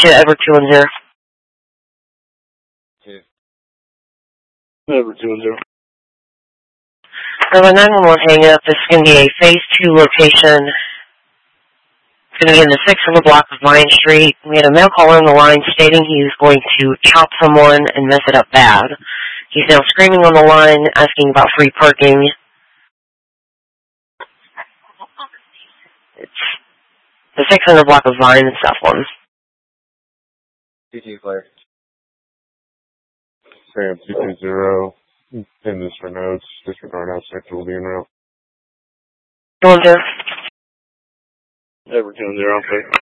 to Edward 210. Yeah. Edward 210. The 911 hang up. This is going to be a phase 2 location. It's going to be in the 6 on the block of Vine Street. We had a male caller on the line stating he was going to chop someone and mess it up bad. He's now screaming on the line, asking about free parking. It's the 6 on the block of Vine and South 1. CT Flare. Sam 220. Pin this for notes. Disregard how sector will be en route. 210. Edward 210, okay.